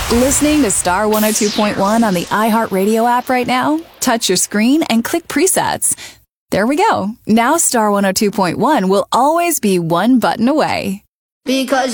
Listening to Star 102.1 on the iHeartRadio app right now? Touch your screen and click presets. There we go. Now Star 102.1 will always be one button away. Because